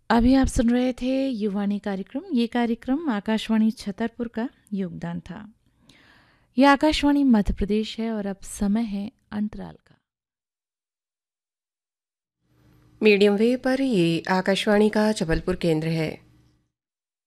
अभी आप सुन रहे थे युवानी कार्यक्रम। ये कार्यक्रम आकाशवाणी छतरपुर का योगदान था। यह आकाशवाणी मध्य प्रदेश है और अब समय है अंतराल का। मीडियम वेव पर ये आकाशवाणी का जबलपुर केंद्र है।